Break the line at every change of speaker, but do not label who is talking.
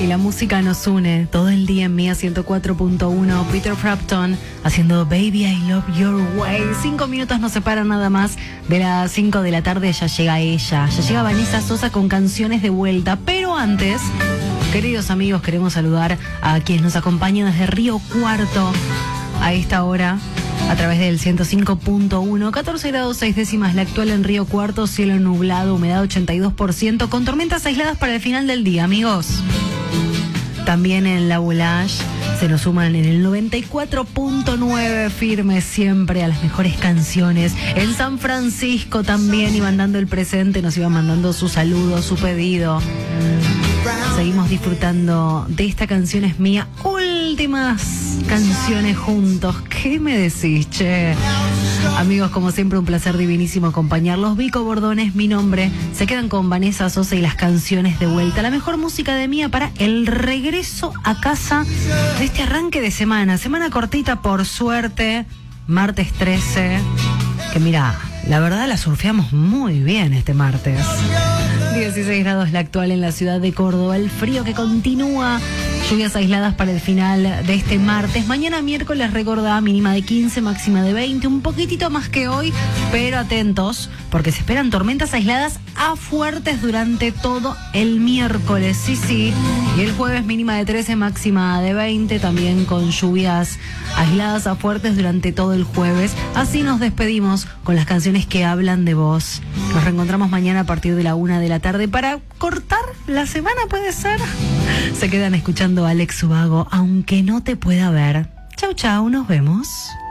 Y la música nos une todo el día en Mía 104.1. Peter Frampton haciendo Baby I Love Your Way. 5 minutos nos separan nada más de las 5 de la tarde. Ya llega ella, ya llega Vanessa Sosa con Canciones de Vuelta. Pero antes, queridos amigos, queremos saludar a quienes nos acompañan desde Río Cuarto a esta hora a través del 105.1, 14 grados 6 décimas la actual en Río Cuarto, cielo nublado, humedad 82%, con tormentas aisladas para el final del día, amigos. También en La Boulage se nos suman en el 94.9, firmes siempre a las mejores canciones. En San Francisco también iban dando el presente, nos iban mandando su saludo, su pedido. Seguimos disfrutando de esta canción es mía. Últimas canciones juntos. ¿Qué me decís, che? Amigos, como siempre, un placer divinísimo acompañarlos. Vico Bordón es mi nombre. Se quedan con Vanessa Sosa y las Canciones de Vuelta. La mejor música de Mía para el regreso a casa de este arranque de semana. Semana cortita, por suerte. Martes 13. Que mira, la verdad la surfeamos muy bien este martes. 16 grados la actual en la ciudad de Córdoba. El frío que continúa. Lluvias aisladas para el final de este martes. Mañana miércoles, recordá, mínima de 15, máxima de 20. Un poquitito más que hoy, pero atentos, porque se esperan tormentas aisladas a fuertes durante todo el miércoles. Sí. Y el jueves mínima de 13, máxima de 20. También con lluvias aisladas a fuertes durante todo el jueves. Así nos despedimos con las canciones que hablan de vos. Nos reencontramos mañana a partir de la 1 de la tarde para cortar la semana, ¿puede ser? Se quedan escuchando a Alex Ubago, aunque no te pueda ver. Chau, nos vemos.